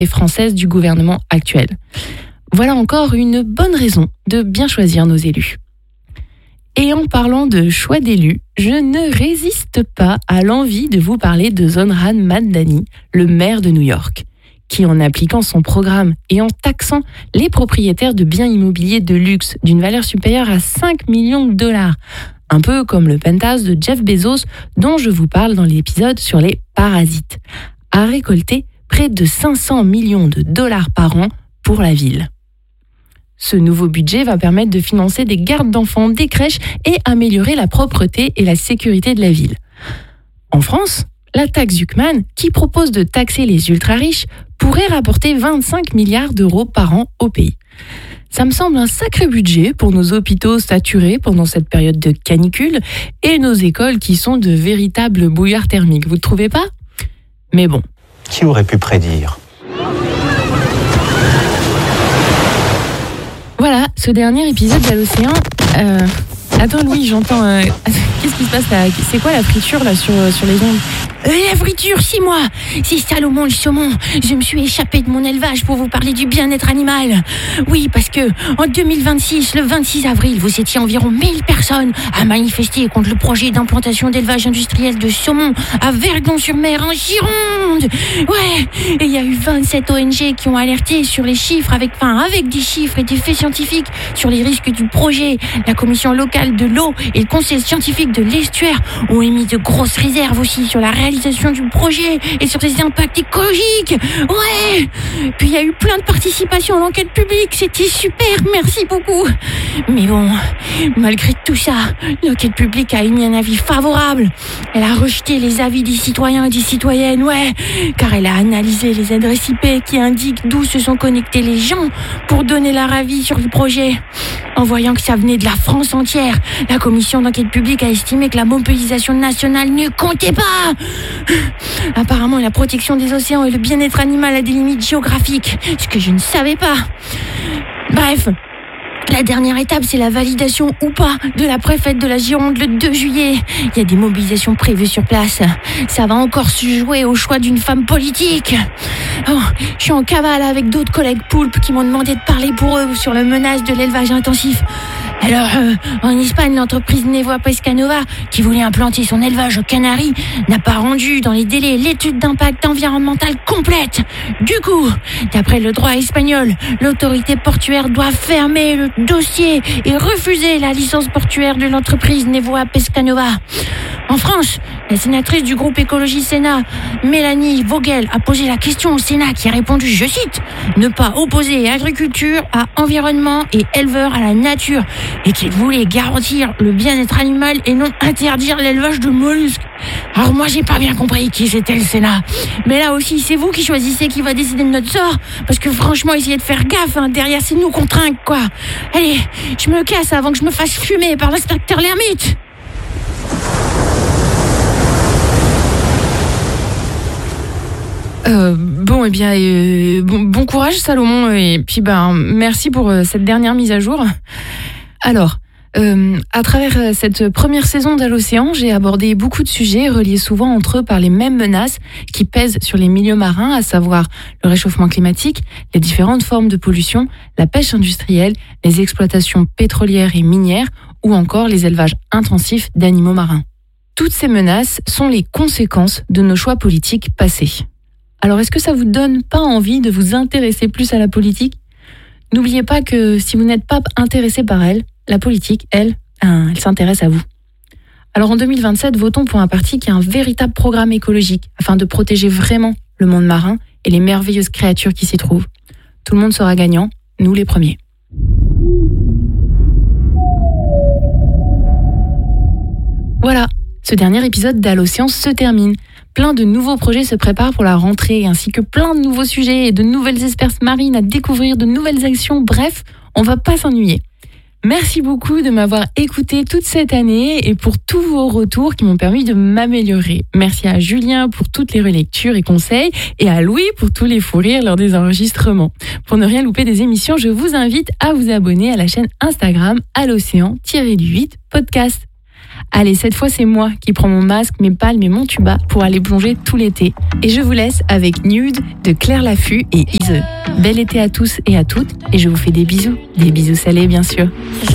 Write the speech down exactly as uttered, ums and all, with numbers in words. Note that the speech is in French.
et française du gouvernement actuel. Voilà encore une bonne raison de bien choisir nos élus. Et en parlant de choix d'élus, je ne résiste pas à l'envie de vous parler de Zohran Mamdani, le maire de New York, qui en appliquant son programme et en taxant les propriétaires de biens immobiliers de luxe d'une valeur supérieure à cinq millions de dollars, un peu comme le penthouse de Jeff Bezos dont je vous parle dans l'épisode sur les parasites, a récolté près de cinq cents millions de dollars par an pour la ville. Ce nouveau budget va permettre de financer des gardes d'enfants, des crèches et améliorer la propreté et la sécurité de la ville. En France, la taxe Zuckman, qui propose de taxer les ultra-riches, pourrait rapporter vingt-cinq milliards d'euros par an au pays. Ça me semble un sacré budget pour nos hôpitaux saturés pendant cette période de canicule et nos écoles qui sont de véritables bouillards thermiques, vous ne trouvez pas ? Mais bon. Qui aurait pu prédire ? Voilà, ce dernier épisode d'À l'Océan... Euh... Attends Louis, j'entends... Euh... Qu'est-ce qui se passe là ? C'est quoi la friture là sur, sur les ondes ? Euh, la friture, c'est moi, c'est Salomon le saumon. Je me suis échappé de mon élevage pour vous parler du bien-être animal. Oui, parce que en deux mille vingt-six, le vingt-six avril, vous étiez environ mille personnes à manifester contre le projet d'implantation d'élevage industriel de saumon à Vergon-sur-Mer en Gironde. Ouais, et il y a eu vingt-sept O N G qui ont alerté sur les chiffres, avec, enfin, avec des chiffres et des faits scientifiques sur les risques du projet. La commission locale de l'eau et le conseil scientifique de l'estuaire ont émis de grosses réserves aussi sur la réalisation du projet et sur ses impacts écologiques. Ouais. Puis il y a eu plein de participation à l'enquête publique, c'était super, merci beaucoup. Mais bon, malgré tout ça, l'enquête publique a émis un avis favorable. Elle a rejeté les avis des citoyens et des citoyennes, ouais, car elle a analysé les adresses I P qui indiquent d'où se sont connectés les gens pour donner leur avis sur le projet. En voyant que ça venait de la France entière, la commission d'enquête publique a estimé que la mobilisation nationale ne comptait pas. Apparemment, la protection des océans et le bien-être animal a des limites géographiques, ce que je ne savais pas. Bref, la dernière étape, c'est la validation ou pas de la préfète de la Gironde le deux juillet. Il y a des mobilisations prévues sur place. Ça va encore se jouer au choix d'une femme politique. Oh, je suis en cavale avec d'autres collègues poulpes qui m'ont demandé de parler pour eux sur la menace de l'élevage intensif. Alors, euh, en Espagne, l'entreprise Nevoa Pescanova, qui voulait implanter son élevage aux Canaries, n'a pas rendu dans les délais l'étude d'impact environnemental complète. Du coup, d'après le droit espagnol, l'autorité portuaire doit fermer le dossier et refuser la licence portuaire de l'entreprise Nevoa Pescanova. En France, la sénatrice du groupe Écologie Sénat, Mélanie Vogel, a posé la question au Sénat qui a répondu, je cite, « Ne pas opposer agriculture à environnement et éleveurs à la nature » et qu'il voulait garantir le bien-être animal et non interdire l'élevage de mollusques. Alors moi, j'ai pas bien compris qui c'était le Sénat. Mais là aussi, c'est vous qui choisissez qui va décider de notre sort. Parce que franchement, essayez de faire gaffe, hein. Derrière, c'est nous qu'on trinque, quoi. Allez, je me casse avant que je me fasse fumer par l'inspecteur Lermite. Euh, bon, eh bien, euh, bon, bon courage, Salomon. Et puis, ben, merci pour euh, cette dernière mise à jour. Alors, euh, à travers cette première saison d'À l'Océan, j'ai abordé beaucoup de sujets reliés souvent entre eux par les mêmes menaces qui pèsent sur les milieux marins, à savoir le réchauffement climatique, les différentes formes de pollution, la pêche industrielle, les exploitations pétrolières et minières ou encore les élevages intensifs d'animaux marins. Toutes ces menaces sont les conséquences de nos choix politiques passés. Alors, est-ce que ça vous donne pas envie de vous intéresser plus à la politique ? N'oubliez pas que si vous n'êtes pas intéressé par elle, la politique, elle, elle s'intéresse à vous. Alors en deux mille vingt-sept, votons pour un parti qui a un véritable programme écologique afin de protéger vraiment le monde marin et les merveilleuses créatures qui s'y trouvent. Tout le monde sera gagnant, nous les premiers. Voilà, ce dernier épisode d'À l'Océan se termine. Plein de nouveaux projets se préparent pour la rentrée, ainsi que plein de nouveaux sujets et de nouvelles espèces marines à découvrir, de nouvelles actions. Bref, on va pas s'ennuyer. Merci beaucoup de m'avoir écouté toute cette année et pour tous vos retours qui m'ont permis de m'améliorer. Merci à Julien pour toutes les relectures et conseils et à Louis pour tous les fous rires lors des enregistrements. Pour ne rien louper des émissions, je vous invite à vous abonner à la chaîne Instagram à l'océan du huit podcast. Allez, cette fois c'est moi qui prends mon masque, mes palmes et mon tuba pour aller plonger tout l'été. Et je vous laisse avec Nude de Claire Laffut et Ise. Bel été à tous et à toutes et je vous fais des bisous, des bisous salés bien sûr.